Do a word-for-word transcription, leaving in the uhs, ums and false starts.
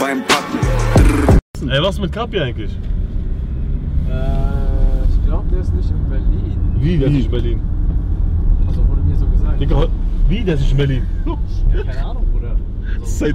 beim Packen. Ey, was ist mit Kapi eigentlich? Äh, ich glaube, der ist nicht in Berlin. Wie, der ist nicht in Berlin? Also wurde mir so gesagt. Digga, wie, der ist nicht in Berlin? Ja, keine Ahnung, Bruder. Also,